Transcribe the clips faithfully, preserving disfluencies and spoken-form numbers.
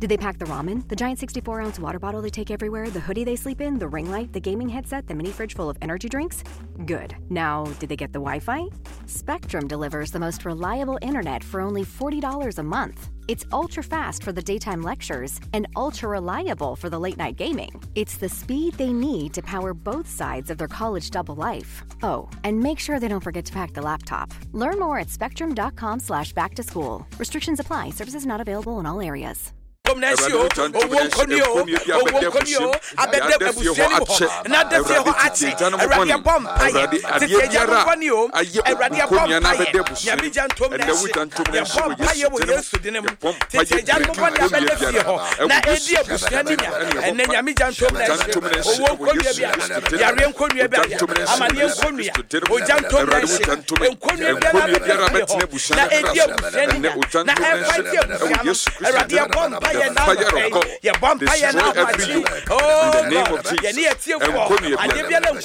Did they pack the ramen, the giant sixty-four ounce water bottle they take everywhere, the hoodie they sleep in, the ring light, the gaming headset, the mini fridge full of energy drinks? Good. Now, did they get the Wi-Fi? Spectrum delivers the most reliable internet for only forty dollars a month. It's ultra-fast for the daytime lectures and ultra-reliable for the late-night gaming. It's the speed they need to power both sides of their college double life. Oh, and make sure they don't forget to pack the laptop. Learn more at spectrum.com slash back to school. Restrictions apply. Services not available in all areas. Omnesio, Owokonio, Owokonio, Abede Busiani, another Ati, Aradia Bomb, Ayakonio, Aradia Bomb, Yabijan Tomas, Yabom, Ayawo, Tijan Abedefio, Na Edia Busiani, and then Yamijan Tomas, Owokonio, Yarian Konya, Amanian Konya, Ojan Tomas, and Konya, Na Edia Busiani, Na Edia, Aradia Bomb, fire of God. Yeah, bomb fire now. Oh, in the name of Jesus. And Konya, I give you them.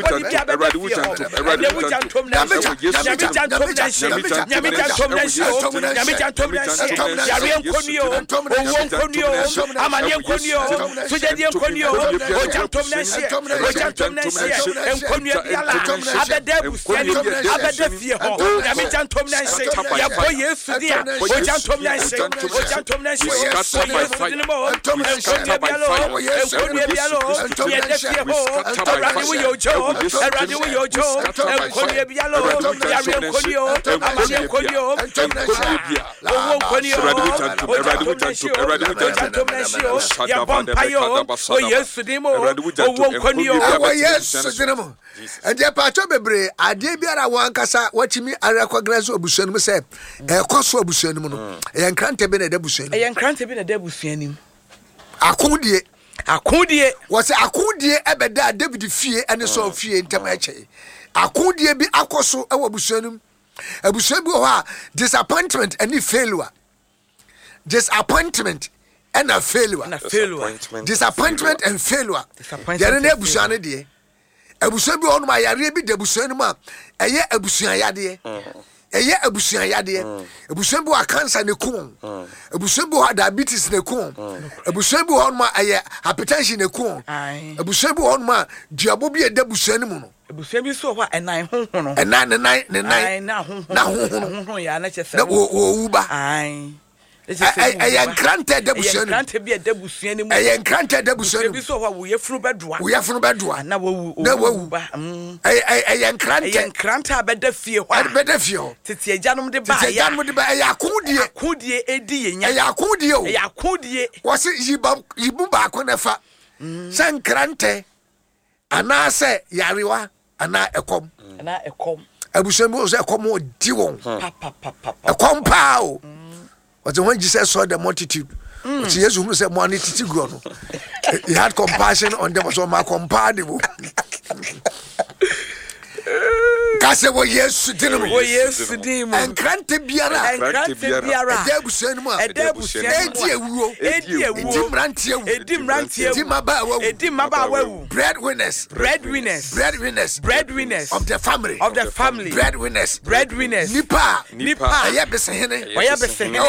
And the Pacho Bebre, I did be a one cassa watching me. I recognize Obusen said, a cost of Busen, and can't have been a debussy. And can't have been a debussy. Akudie Akudie was Akudie Ebeda David Fie and so Fie in Tamache. Akudie be Akoso Awabusenum. Abusebu disappointment and failure. Disappointment and a failure. And a failure. Disappointment and failure. Disappointment. Abusane de. Abusebu on my Arabi de Busenuma. Aye Abusian Yade. Eye abusuan yade abusuan bi wa cancer ne kun abusuan bi wa diabetes ne kun abusuan bi wa ma aye hypertension ne kun abusuan bi wa ma diabo bi e da abusuan ne mu no abusuan bi so ho enan honhon no enan ne nan ne nan na honhon na honhon honhon ya na chese na wo wo ba ai aye grante da abusuan grante bi e da abusuan ne mu aye grante da abusuan bi so ho wo ye funu bedoa wo ye funu bedoa na wo na wo ba aye aye grante aye grante abeda fie ho abeda fie ho tete ajanum de ba ya ajanum de ba aye akudie akudie edi yenya aye akudie o aye akudie wo se yiba yibu ba ko na fa san grante ana se yarewa ana ekom ana ekom abusuan bi o se ekom o di won pa pa pa ekom pa o. But when Jesus saw the multitude, mm. Jesus who said, "Money titi grono." He had compassion on them, so my compatible. Kase wo Yesu dinu. Wo Yesu dinu. En krante biara. En krante biara. Edebu senu ma. Edebu senu. Edi ewuo. Edi ewuo. Edi mrantie ewu. Edi mrantie ewu. Edi maba ewu. Edi maba ewu. Breadwinners. Breadwinners. Breadwinners. Breadwinners. Of the family. Of the family. Breadwinners. Breadwinners. Nipa. Nipa. Aye besehene. Aye besehene.